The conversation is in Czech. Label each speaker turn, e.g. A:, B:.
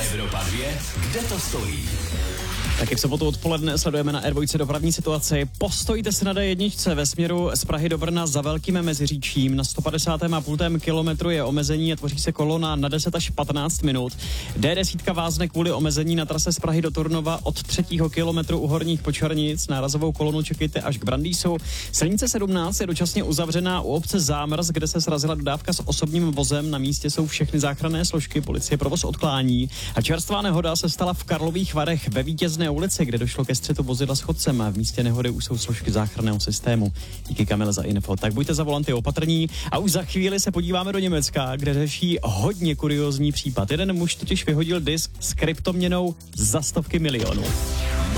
A: Evropa 2, kde to stojí?
B: Taky v sobotu odpoledne sledujeme na R2 dopravní situaci. Postojíte si na D1 ve směru z Prahy do Brna za Velkým Meziříčím. Na 150,5 kilometru je omezení a tvoří se kolona na 10 až 15 minut. D10 vázne kvůli omezení na trase z Prahy do Turnova od 3. kilometru u Horních Počernic. Nárazovou kolonu čekejte až k Brandýsu. Silnice 17 je dočasně uzavřená u obce Zámrs, kde se srazila dodávka s osobním vozem. Na místě jsou všechny záchranné složky, policie provoz odklání. A čerstvá nehoda se stala v Karlových Varech ve Vítězné ulici, kde došlo ke střetu vozidla s chodcem a v místě nehody už jsou složky záchranného systému. Díky Kamile za info. Tak buďte za volanty opatrní a už za chvíli se podíváme do Německa, kde řeší hodně kuriózní případ. Jeden muž totiž vyhodil disk s kryptoměnou za stovky milionů.